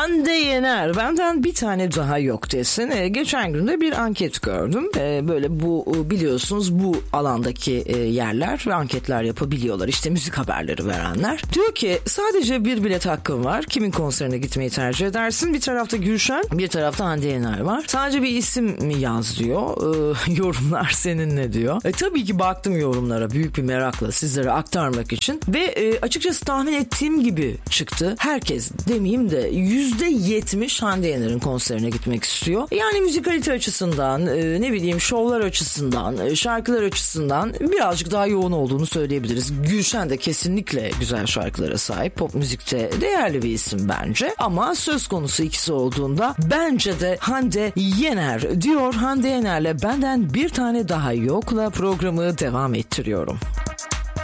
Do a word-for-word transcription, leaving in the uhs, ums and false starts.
Hande Yener benden bir tane daha yok desin. E, geçen gün de bir anket gördüm. E, böyle bu biliyorsunuz bu alandaki e, yerler ve anketler yapabiliyorlar. İşte müzik haberleri verenler. Diyor ki sadece bir bilet hakkın var. Kimin konserine gitmeyi tercih edersin? Bir tarafta Gülşen, bir tarafta Hande Yener var. Sadece bir isim mi yaz diyor. E, yorumlar seninle diyor. E, tabii ki baktım yorumlara büyük bir merakla sizlere aktarmak için. Ve e, açıkçası tahmin ettiğim gibi çıktı. Herkes demeyeyim de yüzde yetmiş Hande Yener'in konserine gitmek istiyor. Yani müzikalite açısından, e, ne bileyim şovlar açısından, e, şarkılar açısından birazcık daha yoğun olduğunu söyleyebiliriz. Gülşen de kesinlikle güzel şarkılara sahip. Pop müzikte değerli bir isim bence. Ama söz konusu ikisi olduğunda bence de Hande Yener diyor. Hande Yener'le benden bir tane daha yokla programı devam ettiriyorum.